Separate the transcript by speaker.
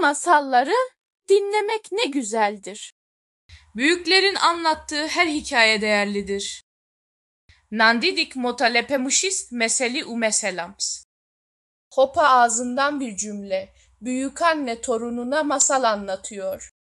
Speaker 1: masalları dinlemek ne güzeldir.
Speaker 2: Büyüklerin anlattığı her hikaye değerlidir. Nandidik motalepemişist meseli u meselams.
Speaker 1: Hopa ağzından bir cümle. Büyükanne torununa masal anlatıyor.